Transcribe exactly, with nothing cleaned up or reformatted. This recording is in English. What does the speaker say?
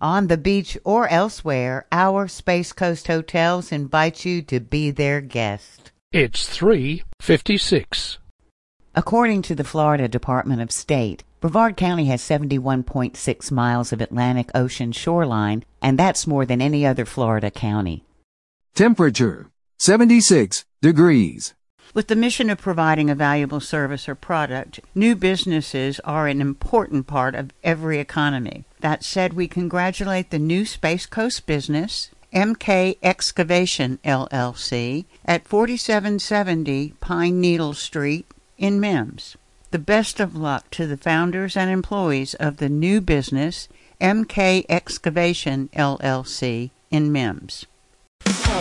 On the beach or elsewhere, our Space Coast Hotels invite you to be their guest. It's three fifty-six. According to the Florida Department of State, Brevard County has seventy-one point six miles of Atlantic Ocean shoreline, and that's more than any other Florida county. Temperature, seventy-six degrees. With the mission of providing a valuable service or product, new businesses are an important part of every economy. That said, we congratulate the new Space Coast business, M K Excavation, L L C, at forty-seven seventy Pine Needle Street in Mims. The best of luck to the founders and employees of the new business, M K Excavation, L L C, in Mims.